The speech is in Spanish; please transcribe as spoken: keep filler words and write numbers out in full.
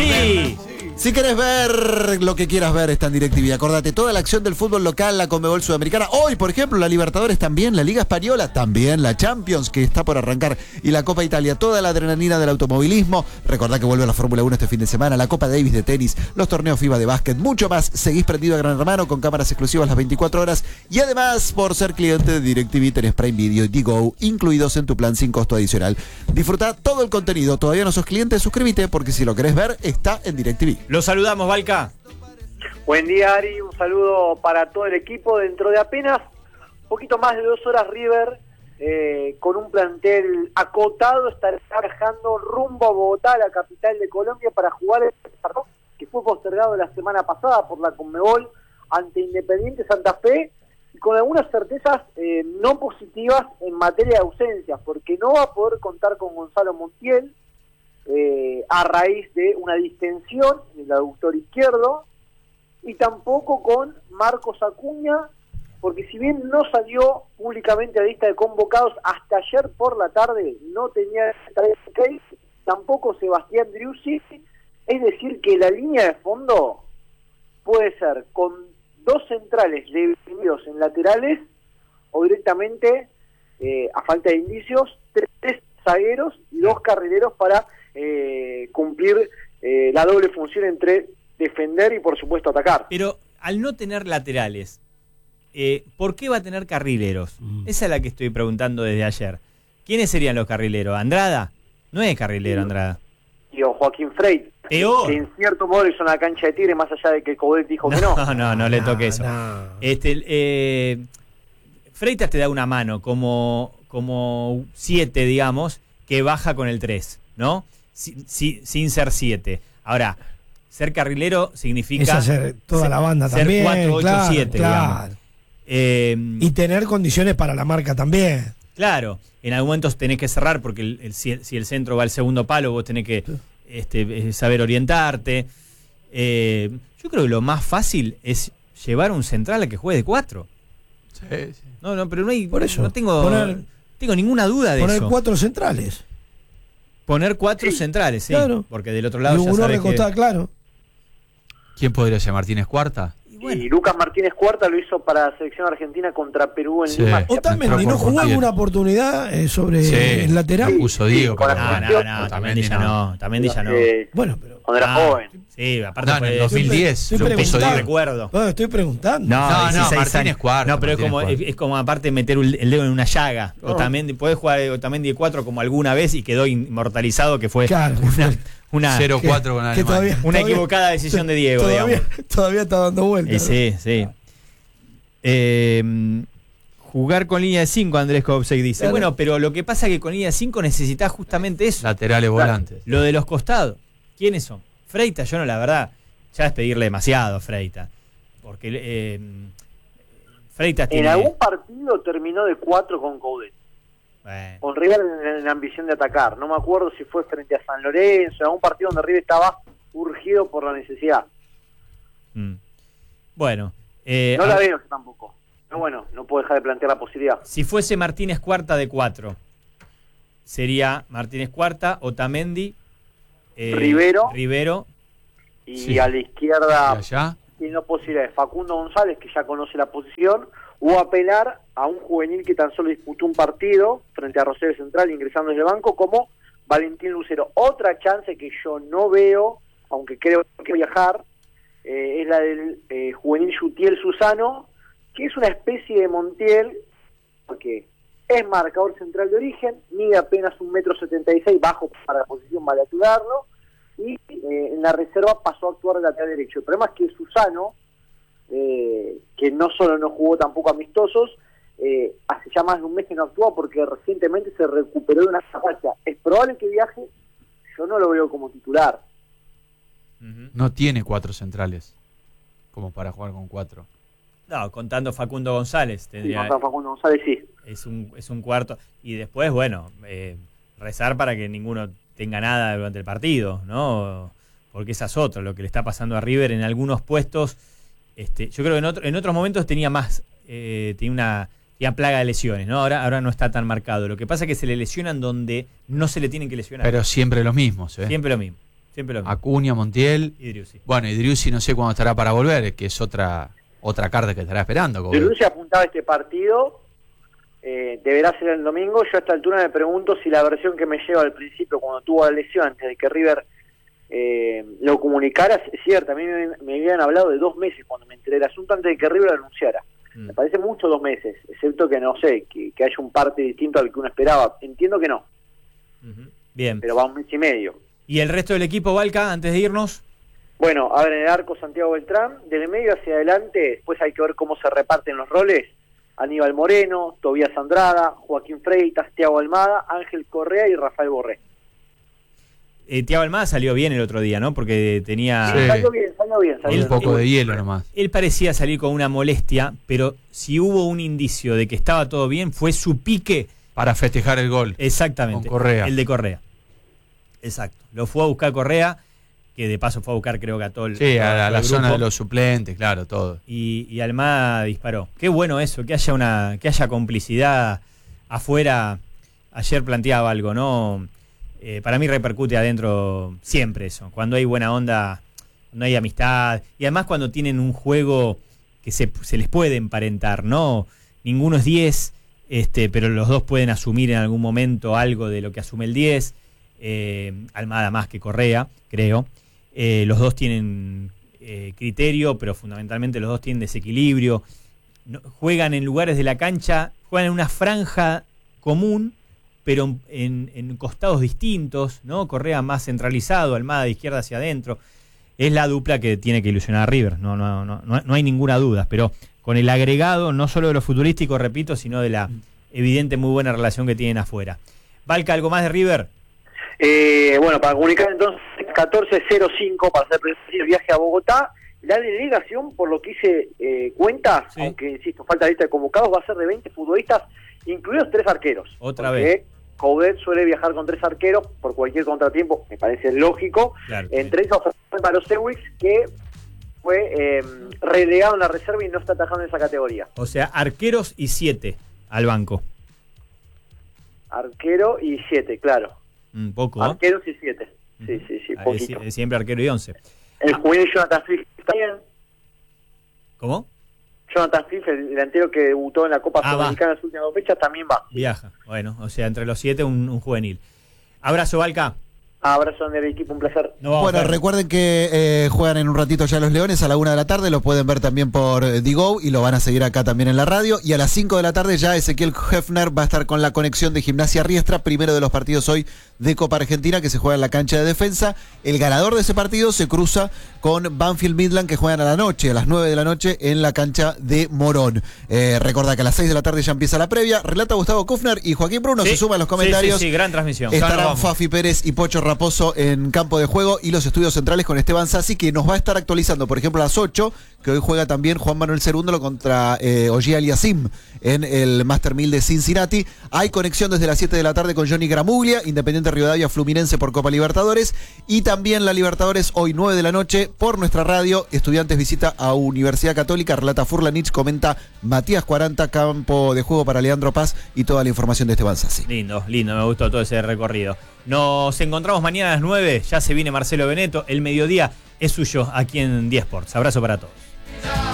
Sí. Si querés ver lo que quieras ver, está en DirecTV. Acordate, toda la acción del fútbol local, la Conmebol Sudamericana. Hoy, por ejemplo, la Libertadores también, la Liga Española también, la Champions, que está por arrancar, y la Copa Italia. Toda la adrenalina del automovilismo. Recordá que vuelve la Fórmula uno este fin de semana, la Copa Davis de tenis, los torneos FIBA de básquet, mucho más. Seguís prendido a Gran Hermano con cámaras exclusivas las veinticuatro horas. Y además, por ser cliente de DirecTV, tenés Prime Video y Digo incluidos en tu plan sin costo adicional. Disfrutá todo el contenido. Todavía no sos cliente, suscríbete, porque si lo querés ver, está en DirecTV. Lo saludamos, Valca. Buen día, Ari, un saludo para todo el equipo. Dentro de apenas un poquito más de dos horas, River, eh, con un plantel acotado, estará viajando rumbo a Bogotá, la capital de Colombia, para jugar el partido que fue postergado la semana pasada por la Conmebol ante Independiente Santa Fe, y con algunas certezas eh, no positivas en materia de ausencias, porque no va a poder contar con Gonzalo Montiel, Eh, a raíz de una distensión en el aductor izquierdo, y tampoco con Marcos Acuña, porque si bien no salió públicamente a la lista de convocados hasta ayer por la tarde, no tenía case, tampoco Sebastián Driussi. Es decir, que la línea de fondo puede ser con dos centrales definidos en laterales, o directamente, eh, a falta de indicios, tres zagueros y dos carrileros para Eh, cumplir eh, la doble función entre defender y por supuesto atacar. Pero al no tener laterales, eh, ¿por qué va a tener carrileros? Mm. Esa es la que estoy preguntando desde ayer. ¿Quiénes serían los carrileros? ¿Andrada? No es carrilero, Andrada. Tío, Joaquín Freit, que en cierto modo hizo una cancha de tigre, más allá de que Coudet dijo no, que no. No, no, no le toque no, eso. No. Este, eh, Freitas te da una mano como como siete, digamos, que baja con el tres, ¿no? Si, si, sin ser siete. Ahora, ser carrilero significa es hacer toda ser, la banda ser también, cuatro, ocho, claro, siete, claro. Eh, y tener condiciones para la marca también. Claro, en algún momento tenés que cerrar porque el, el, si, el, si el centro va al segundo palo, vos tenés que este, saber orientarte. Eh, yo creo que lo más fácil es llevar un central a que juegue de cuatro. Sí, sí. No, no, pero no hay, Por eso, no tengo, poner, tengo ninguna duda de poner eso. Poner cuatro centrales. Poner cuatro sí, centrales, sí. Claro. Porque del otro lado y ya uno sabés recostado, que... claro. ¿Quién podría ser? ¿Martínez Cuarta? Y, bueno. Y Lucas Martínez Cuarta lo hizo para la selección argentina contra Perú en Sí. Lima. Otamendi no jugó alguna oportunidad eh, sobre Sí. el lateral. Sí. Puso Diego, con pero la No, selección. no, no, Otamendi Otamendi ya no. no. Otamendi ya no. Eh, Bueno, pero cuando era Ah, joven. Sí, aparte No, en fue el dos mil diez. Estoy fue un puso preguntando. Diego. recuerdo. no, estoy preguntando. No, No, no, dieciséis Martínez años. Cuarta, No, pero es Martínez como, Cuarta. es como aparte meter un- el dedo en una llaga. No. Otamendi, podés jugar Otamendi de cuatro como alguna vez y quedó inmortalizado, que fue Claro. una, una, cero cuatro con que Alemania. todavía- una equivocada decisión de Diego, todavía, digamos. todavía está dando vueltas. Y sí, sí. Eh, jugar con línea de cinco, Andrés Kovsek dice. Claro. Bueno, pero lo que pasa es que con línea de cinco necesitas justamente eso. Laterales volantes. Lo de los costados. ¿Quiénes son? Freitas, yo no, la verdad, ya es pedirle demasiado a Freitas. Porque eh, Freitas En tiene... algún partido terminó de cuatro con Coudet. Bueno, Con River en, en la ambición de atacar. No me acuerdo si fue frente a San Lorenzo, en algún partido donde River estaba urgido por la necesidad. mm. Bueno. eh, No a- la veo yo tampoco. Pero bueno, no puedo dejar de plantear la posibilidad. Si fuese Martínez Cuarta de cuatro, sería Martínez Cuarta, Otamendi, eh, Rivero. Rivero. Y Sí. a la izquierda ¿Y allá? tiene dos posibilidades. Facundo González, que ya conoce la posición, o apelar a un juvenil que tan solo disputó un partido frente a Rosario Central ingresando desde el banco, como Valentín Lucero. Otra chance que yo no veo, aunque creo que va a viajar, eh, es la del eh, juvenil Yutiel Susano, que es una especie de Montiel, porque es marcador central de origen, mide apenas un metro setenta y seis, bajo para la posición, vale ayudarlo, y eh, en la reserva pasó a actuar de lateral derecho. El problema es que Susano, eh, que no solo no jugó tampoco amistosos, eh, hace ya más de un mes que no actúa porque recientemente se recuperó de una facha. Es probable que viaje, yo no lo veo como titular. Uh-huh. No tiene cuatro centrales como para jugar con cuatro. No, contando Facundo González, Sí, tendría, con Facundo González sí. es, un, es un cuarto. Y después, bueno, eh, rezar para que ninguno tenga nada durante el partido, ¿no? Porque esa es otra, lo que le está pasando a River en algunos puestos. Este, yo creo que en, otro, en otros momentos tenía más, eh, tenía una tenía plaga de lesiones, ¿no? Ahora, ahora no está tan marcado. Lo que pasa es que se le lesionan donde no se le tienen que lesionar. Pero siempre los mismos, ¿eh? Siempre lo mismo. Siempre lo mismo. Acuña, Montiel. Y Driussi. Bueno, y Driussi no sé cuándo estará para volver, que es otra otra carta que estará esperando. Como- Driussi apuntaba a este partido, eh, deberá ser el domingo. Yo a esta altura me pregunto si la versión que me lleva al principio, cuando tuvo la lesión, antes de que River eh, lo comunicara, es cierta. A mí me, me habían hablado de dos meses cuando me enteré del asunto, antes de que River lo anunciara. Mm. Me parece mucho dos meses, excepto que no sé, que, que haya un parte distinto al que uno esperaba. Entiendo que no, Ujú. Bien. pero va un mes y medio. ¿Y el resto del equipo, Valca, antes de irnos? Bueno, a ver, en el arco Santiago Beltrán, del medio hacia adelante, después hay que ver cómo se reparten los roles. Aníbal Moreno, Tobías Andrada, Joaquín Freitas, Thiago Almada, Ángel Correa y Rafael Borré. Eh, Thiago Almada salió bien el otro día, ¿no? Porque tenía... Sí. Salió bien, salió bien. Salió un bien. poco de hielo nomás. Él parecía salir con una molestia, pero si hubo un indicio de que estaba todo bien, fue su pique. Para festejar el gol. Exactamente. Con Correa. El de Correa. Exacto. Lo fue a buscar Correa, que de paso fue a buscar, creo que a todo el Sí, a la, a la todo el zona grupo. de los suplentes, claro, todo. Y, y Almada disparó. Qué bueno eso, que haya una, que haya complicidad afuera. Ayer planteaba algo, ¿no? Eh, para mí repercute adentro siempre eso. Cuando hay buena onda, no hay amistad. Y además cuando tienen un juego que se, se les puede emparentar, ¿no? Ninguno es diez, este, pero los dos pueden asumir en algún momento algo de lo que asume el diez. Eh, Almada más que Correa, creo. Eh, los dos tienen eh, criterio, pero fundamentalmente los dos tienen desequilibrio. No, juegan en lugares de la cancha, juegan en una franja común, pero en, en costados distintos, ¿no? Correa más centralizado, Almada de izquierda hacia adentro. Es la dupla que tiene que ilusionar a River, no, no, no, no hay ninguna duda, pero con el agregado no solo de lo futurístico, repito, sino de la evidente muy buena relación que tienen afuera. Valca, ¿algo más de River? Eh, bueno, para comunicar entonces, catorce cero cinco para hacer el viaje a Bogotá. La delegación, por lo que hice eh, cuenta, Sí. aunque insisto, falta lista de convocados, va a ser de veinte futbolistas, incluidos tres arqueros. Otra porque vez. Coudet suele viajar con tres arqueros por cualquier contratiempo, me parece lógico. Claro. Entre ellos, Barosewicz, que fue eh, relegado en la reserva y no está atajando en esa categoría. O sea, arqueros y siete al banco. Arquero y siete, claro. Un poco, ¿eh? Arqueros y siete. Sí, sí, sí, Ah, poquito. es- es siempre arquero y once. El juvenil Jonathan Flick está bien. ¿Cómo? Jonathan Flick, el delantero que debutó en la Copa Ah, Sudamericana en las últimas dos fechas, también va. Viaja. Bueno, o sea, entre los siete un, un juvenil. Abrazo, Valca. Abrazo del equipo, un placer. Nos vamos, Bueno, Fer. recuerden que eh, juegan en un ratito ya los Leones a la una de la tarde, lo pueden ver también por eh, Digo y lo van a seguir acá también en la radio. Y a las cinco de la tarde ya Ezequiel Hefner va a estar con la conexión de Gimnasia Riestra, primero de los partidos hoy de Copa Argentina que se juega en la cancha de Defensa. El ganador de ese partido se cruza con Banfield Midland que juegan a la noche, a las nueve de la noche en la cancha de Morón. Eh, recuerda que a las seis de la tarde ya empieza la previa. Relata Gustavo Kufner y Joaquín Bruno Sí, se suman a los sí, comentarios. Sí, sí, gran transmisión. Ya nos Estarán vamos. Fafi Pérez y Pocho Raposo en campo de juego y los estudios centrales con Esteban Sassi, que nos va a estar actualizando, por ejemplo, a las ocho, que hoy juega también Juan Manuel Cerúndolo contra eh, Oji Aliasim en el Master mil de Cincinnati. Hay conexión desde las siete de la tarde con Johnny Gramuglia, Independiente Rivadavia Fluminense por Copa Libertadores. Y también la Libertadores hoy nueve de la noche por nuestra radio. Estudiantes visita a Universidad Católica, relata Furlanich, comenta Matías cuarenta, campo de juego para Leandro Paz y toda la información de Esteban Sassi. Lindo, lindo, me gustó todo ese recorrido. Nos encontramos mañana a las nueve, ya se viene Marcelo Beneto, el mediodía es suyo aquí en diez Sports. Abrazo para todos.